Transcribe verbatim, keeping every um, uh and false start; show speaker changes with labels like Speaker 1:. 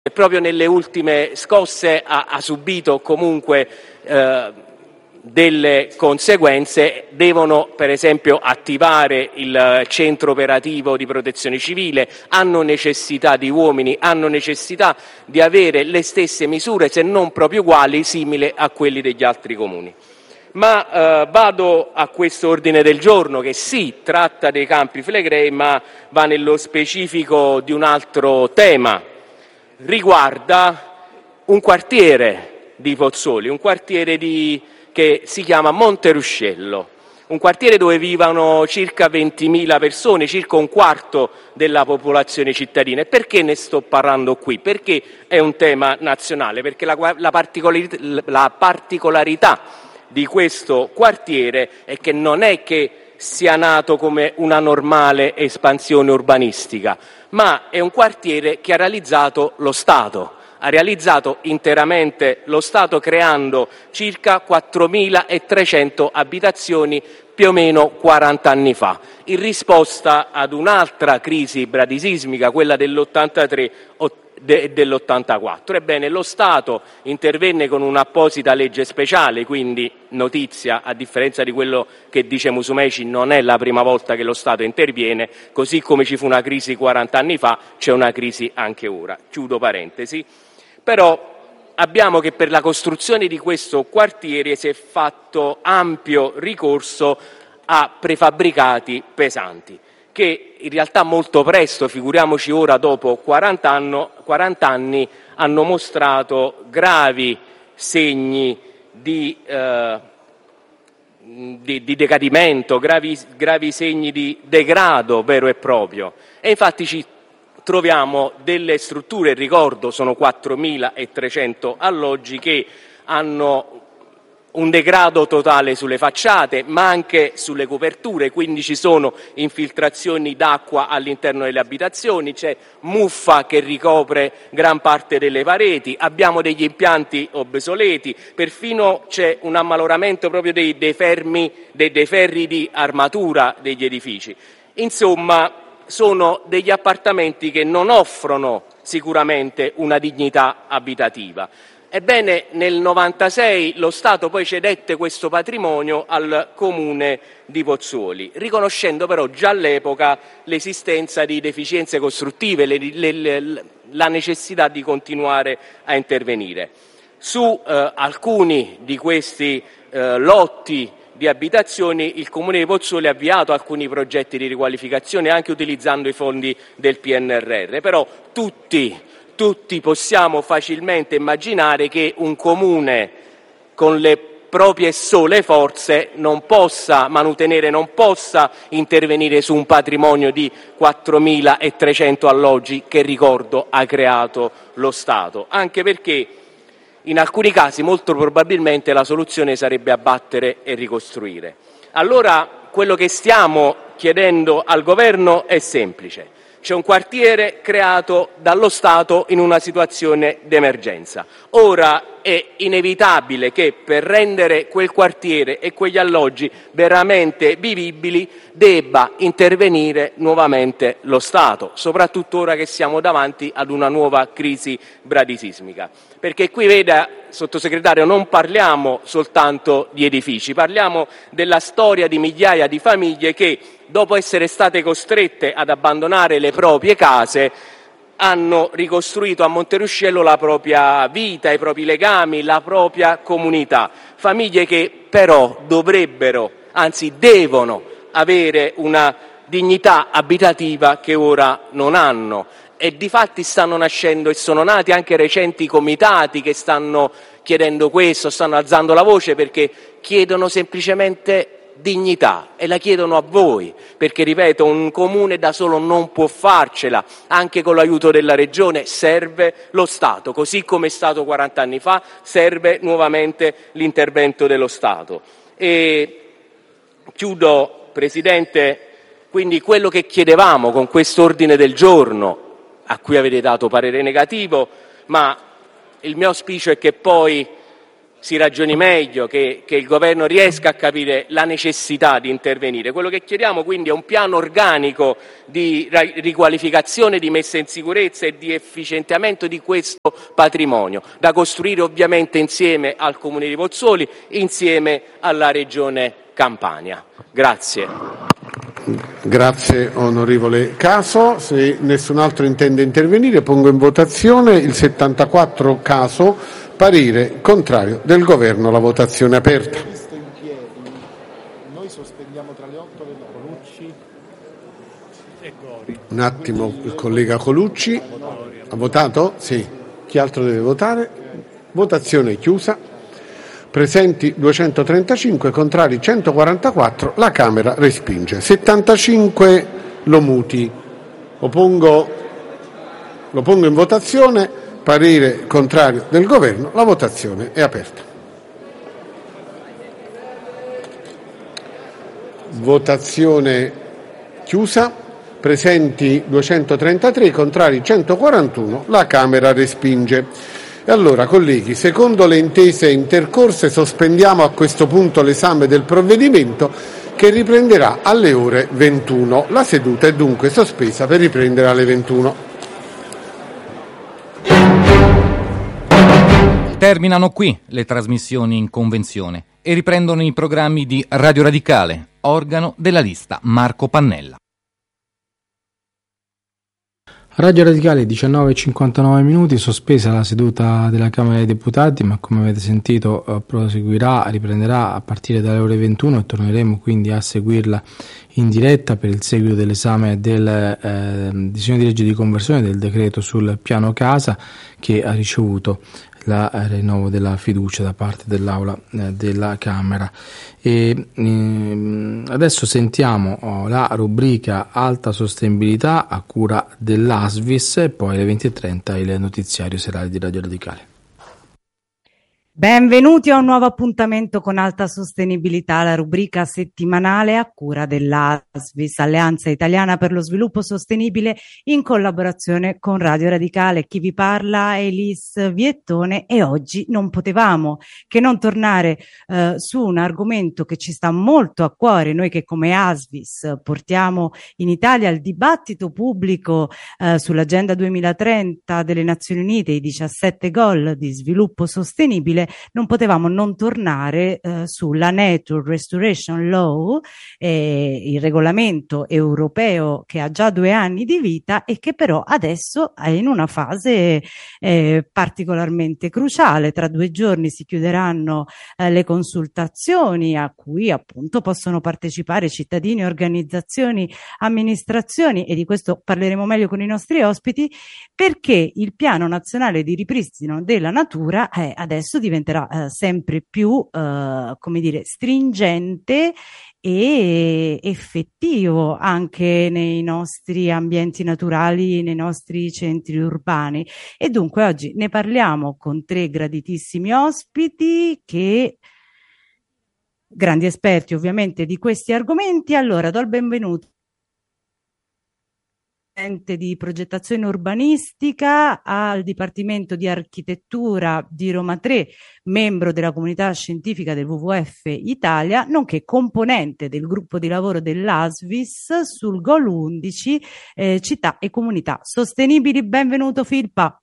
Speaker 1: e proprio nelle ultime scosse ha, ha subito comunque eh, delle conseguenze. Devono per esempio attivare il centro operativo di protezione civile, hanno necessità di uomini, hanno necessità di avere le stesse misure, se non proprio uguali, simili a quelli degli altri comuni. Ma eh, vado a questo ordine del giorno che sì, tratta dei Campi Flegrei, ma va nello specifico di un altro tema. Riguarda un quartiere di Pozzuoli, un quartiere di, che si chiama Monteruscello, un quartiere dove vivono circa ventimila persone, circa un quarto della popolazione cittadina. E perché ne sto parlando qui? Perché è un tema nazionale, perché la, la, particolarità, la particolarità di questo quartiere è che non è che sia nato come una normale espansione urbanistica, ma è un quartiere che ha realizzato lo Stato, ha realizzato interamente lo Stato creando circa quattromilatrecento abitazioni più o meno quaranta anni fa, in risposta ad un'altra crisi bradisismica, quella dell'ottantatré e dell'ottantaquattro. Ebbene, lo Stato intervenne con un'apposita legge speciale, quindi notizia, a differenza di quello che dice Musumeci, non è la prima volta che lo Stato interviene, così come ci fu una crisi quaranta anni fa, c'è una crisi anche ora. Chiudo parentesi. Però abbiamo che per la costruzione di questo quartiere si è fatto ampio ricorso a prefabbricati pesanti, che in realtà molto presto, figuriamoci ora dopo quaranta anni, hanno mostrato gravi segni di, eh, di, di decadimento, gravi, gravi segni di degrado vero e proprio. E infatti ci troviamo delle strutture, ricordo, sono quattromilatrecento alloggi che hanno un degrado totale sulle facciate, ma anche sulle coperture, quindi ci sono infiltrazioni d'acqua all'interno delle abitazioni, c'è muffa che ricopre gran parte delle pareti, abbiamo degli impianti obsoleti, perfino c'è un ammaloramento proprio dei, dei, fermi, dei, dei ferri di armatura degli edifici. Insomma, sono degli appartamenti che non offrono sicuramente una dignità abitativa. Ebbene, nel novantasei lo Stato poi cedette questo patrimonio al Comune di Pozzuoli, riconoscendo però già all'epoca l'esistenza di deficienze costruttive, le, le, le, la necessità di continuare a intervenire. Su eh, alcuni di questi eh, lotti di abitazioni il Comune di Pozzuoli ha avviato alcuni progetti di riqualificazione anche utilizzando i fondi del P N R R, però tutti Tutti possiamo facilmente immaginare che un comune con le proprie sole forze non possa manutenere, non possa intervenire su un patrimonio di quattromilatrecento alloggi che, ricordo, ha creato lo Stato, anche perché in alcuni casi molto probabilmente la soluzione sarebbe abbattere e ricostruire. Allora quello che stiamo chiedendo al Governo è semplice. C'è un quartiere creato dallo Stato in una situazione d'emergenza. Ora è inevitabile che per rendere quel quartiere e quegli alloggi veramente vivibili debba intervenire nuovamente lo Stato, soprattutto ora che siamo davanti ad una nuova crisi bradisismica. Perché qui, veda, Sottosegretario, non parliamo soltanto di edifici, parliamo della storia di migliaia di famiglie che, dopo essere state costrette ad abbandonare le proprie case, hanno ricostruito a Monteruscello la propria vita, i propri legami, la propria comunità. Famiglie che però dovrebbero, anzi devono, avere una dignità abitativa che ora non hanno. E difatti stanno nascendo e sono nati anche recenti comitati che stanno chiedendo questo, stanno alzando la voce perché chiedono semplicemente dignità e la chiedono a voi, perché ripeto, un comune da solo non può farcela, anche con l'aiuto della regione serve lo Stato, così come è stato quaranta anni fa, serve nuovamente l'intervento dello Stato. E chiudo, Presidente, quindi quello che chiedevamo con questo ordine del giorno, a cui avete dato parere negativo, ma il mio auspicio è che poi si ragioni meglio, che, che il Governo riesca a capire la necessità di intervenire. Quello che chiediamo quindi è un piano organico di riqualificazione, di messa in sicurezza e di efficientamento di questo patrimonio, da costruire ovviamente insieme al Comune di Pozzuoli, insieme alla Regione Campania. Grazie.
Speaker 2: Grazie onorevole Caso. Se nessun altro intende intervenire, pongo in votazione il settantaquattro Caso. Parere contrario del Governo. La votazione è aperta.
Speaker 3: Noi sospendiamo tra le otto le Colucci e Gori.
Speaker 2: Un attimo, il collega Colucci ha votato? Sì. Chi altro deve votare? Votazione chiusa. Presenti duecentotrentacinque, contrari centoquarantaquattro. La Camera respinge. settantacinque Lomuti. Lo pongo, lo pongo in votazione. Parere contrario del Governo. La votazione è aperta. Votazione chiusa. Presenti duecentotrentatré, contrari centoquarantuno. La Camera respinge. E allora, colleghi, secondo le intese intercorse, sospendiamo a questo punto l'esame del provvedimento, che riprenderà alle ore ventuno. La seduta è dunque sospesa per riprendere alle ventuno.
Speaker 4: Terminano qui le trasmissioni in convenzione e riprendono i programmi di Radio Radicale, organo della lista Marco Pannella.
Speaker 5: Radio Radicale, diciannove e cinquantanove minuti, sospesa la seduta della Camera dei Deputati, ma come avete sentito eh, proseguirà, riprenderà a partire dalle ore ventuno e torneremo quindi a seguirla in diretta per il seguito dell'esame del eh, disegno di legge di conversione del decreto sul piano casa, che ha ricevuto la eh, rinnovo della fiducia da parte dell'Aula eh, della Camera. E ehm, adesso sentiamo oh, la rubrica Alta Sostenibilità a cura dell'A S V I S e poi alle venti e trenta il notiziario serale di Radio Radicale.
Speaker 6: Benvenuti a un nuovo appuntamento con Alta Sostenibilità, la rubrica settimanale a cura dell'A S V I S, Alleanza Italiana per lo Sviluppo Sostenibile, in collaborazione con Radio Radicale. Chi vi parla è Elis Viettone e oggi non potevamo che non tornare eh, su un argomento che ci sta molto a cuore, noi che come A S V I S portiamo in Italia il dibattito pubblico eh, sull'Agenda duemilatrenta delle Nazioni Unite, i diciassette goal di sviluppo sostenibile. Non potevamo non tornare eh, sulla Nature Restoration Law, eh, il regolamento europeo che ha già due anni di vita e che però adesso è in una fase eh, particolarmente cruciale. Tra due giorni si chiuderanno eh, le consultazioni a cui appunto possono partecipare cittadini, organizzazioni, amministrazioni, e di questo parleremo meglio con i nostri ospiti, perché il Piano Nazionale di Ripristino della Natura eh, adesso diventerà eh, sempre più eh, come dire, stringente e effettivo anche nei nostri ambienti naturali, nei nostri centri urbani. E dunque oggi ne parliamo con tre graditissimi ospiti, che grandi esperti ovviamente di questi argomenti. Allora do il benvenuto di progettazione urbanistica al Dipartimento di Architettura di Roma tre, membro della comunità scientifica del W W F Italia, nonché componente del gruppo di lavoro dell'A S V I S sul Goal undici, eh, città e comunità sostenibili. Benvenuto Filippa.